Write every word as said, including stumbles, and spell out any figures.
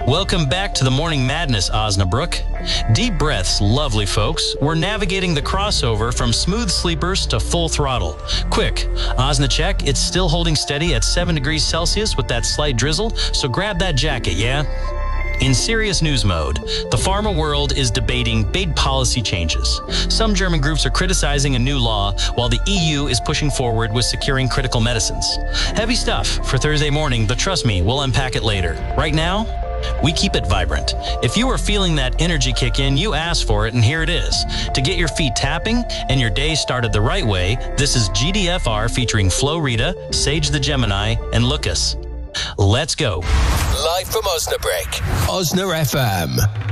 Welcome back to the Morning Madness, Osnabrück. Deep breaths, lovely folks. We're navigating the crossover from smooth sleepers to full throttle. Quick, Osnacheck, it's still holding steady at seven degrees Celsius with that slight drizzle, so grab that jacket, yeah? In serious news mode, the pharma world is debating big policy changes. Some German groups are criticizing a new law, while the E U is pushing forward with securing critical medicines. Heavy stuff for Thursday morning, but trust me, we'll unpack it later. Right now, we keep it vibrant. If you are feeling that energy kick in, you asked for it, and here it is. To get your feet tapping and your day started the right way, this is G D F R featuring Flo Rida, Sage the Gemini, and Lucas. Let's go. Live from Osnabrück, Osna F M.